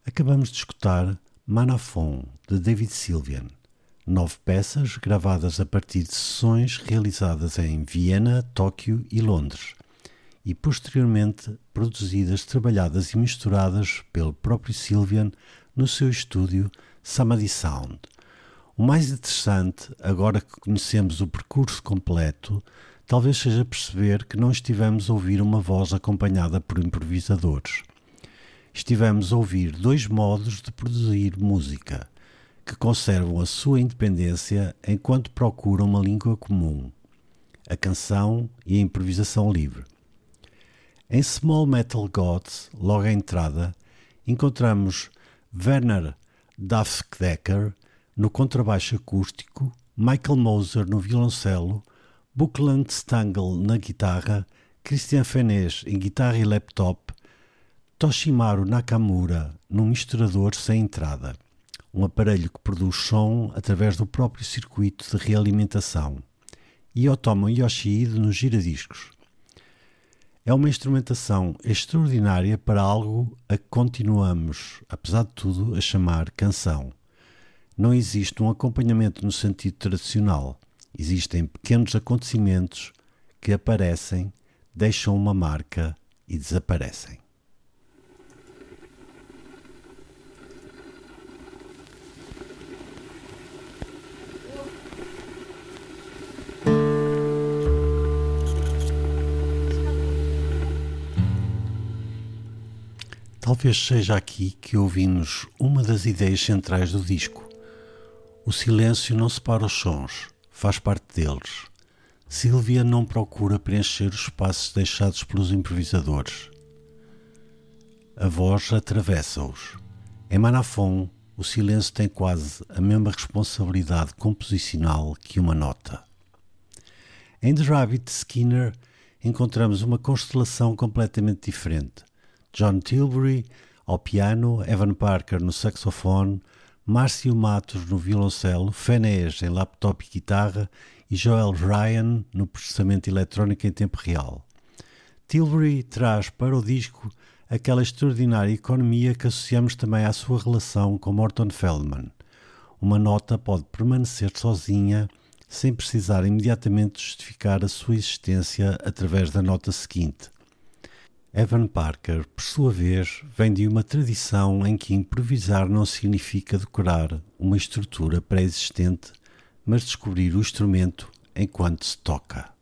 Acabamos de escutar Manafon, de David Sylvian, 9 peças gravadas a partir de sessões realizadas em Viena, Tóquio e Londres, e posteriormente produzidas, trabalhadas e misturadas pelo próprio Sylvian no seu estúdio Samadhi Sound. O mais interessante, agora que conhecemos o percurso completo, talvez seja perceber que não estivemos a ouvir uma voz acompanhada por improvisadores. Estivemos a ouvir 2 modos de produzir música, que conservam a sua independência enquanto procuram uma língua comum, a canção e a improvisação livre. Em Small Metal Gods, logo à entrada, encontramos Werner Dafdecker no contrabaixo acústico, Michael Moser no violoncelo, Buckland Stangl na guitarra, Christian Fenech em guitarra e laptop, Toshimaru Nakamura num misturador sem entrada, um aparelho que produz som através do próprio circuito de realimentação, e Otomo Yoshihide nos giradiscos. É uma instrumentação extraordinária para algo a que continuamos, apesar de tudo, a chamar canção. Não existe um acompanhamento no sentido tradicional. Existem pequenos acontecimentos que aparecem, deixam uma marca e desaparecem. Talvez seja aqui que ouvimos uma das ideias centrais do disco. O silêncio não separa os sons, faz parte deles. Sylvian não procura preencher os espaços deixados pelos improvisadores. A voz atravessa-os. Em Manafon, o silêncio tem quase a mesma responsabilidade composicional que uma nota. Em The Rabbit Skinner, encontramos uma constelação completamente diferente. John Tilbury ao piano, Evan Parker no saxofone, Márcio Matos no violoncelo, Fenech em laptop e guitarra e Joel Ryan no processamento eletrónico em tempo real. Tilbury traz para o disco aquela extraordinária economia que associamos também à sua relação com Morton Feldman. Uma nota pode permanecer sozinha sem precisar imediatamente justificar a sua existência através da nota seguinte. Evan Parker, por sua vez, vem de uma tradição em que improvisar não significa decorar uma estrutura pré-existente, mas descobrir o instrumento enquanto se toca.